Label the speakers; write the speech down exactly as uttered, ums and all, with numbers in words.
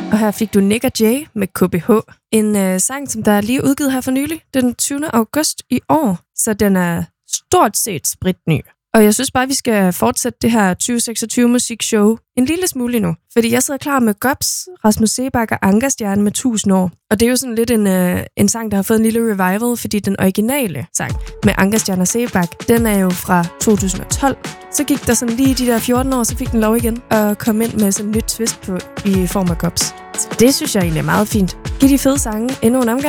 Speaker 1: Og her fik du Nick og Jay med K B H. En øh, sang, som der er lige udgivet her for nylig, den tyvende august i år. Så den er stort set spritny. Og jeg synes bare, vi skal fortsætte det her tyve seksogtyve musikshow en lille smule nu. Fordi jeg sidder klar med Gobs, Rasmus Seebach og Ankerstjerne med tusind år. Og det er jo sådan lidt en, øh, en sang, der har fået en lille revival, fordi den originale sang med Ankerstjerne og Seebach, den er jo fra to tusind og tolv. Så gik der sådan lige de der fjorten år, så fik den lov igen at komme ind med sådan en nyt twist på i form af Gobs. Så det synes jeg egentlig er meget fint. Giv de fede sange endnu en omgang.